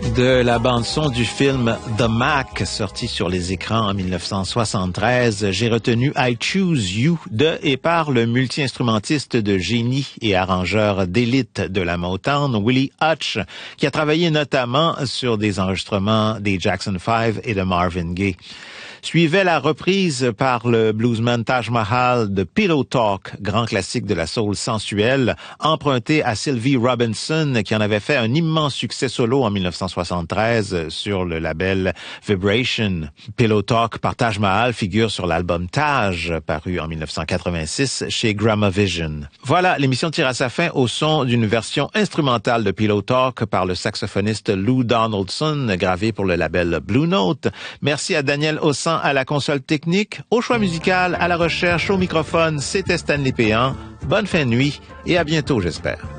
De la bande-son du film The Mac, sorti sur les écrans en 1973, j'ai retenu I Choose You de et par le multi-instrumentiste de génie et arrangeur d'élite de la Motown, Willie Hutch, qui a travaillé notamment sur des enregistrements des Jackson 5 et de Marvin Gaye. Suivait la reprise par le bluesman Taj Mahal de Pillow Talk, grand classique de la soul sensuelle, emprunté à Sylvie Robinson, qui en avait fait un immense succès solo en 1973 sur le label Vibration. Pillow Talk par Taj Mahal figure sur l'album Taj, paru en 1986 chez Gramavision. Voilà, l'émission tire à sa fin au son d'une version instrumentale de Pillow Talk par le saxophoniste Lou Donaldson, gravé pour le label Blue Note. Merci à Daniel Ossan à la console technique, au choix musical, à la recherche, au microphone, c'était Stanley Péan. Bonne fin de nuit et à bientôt, j'espère.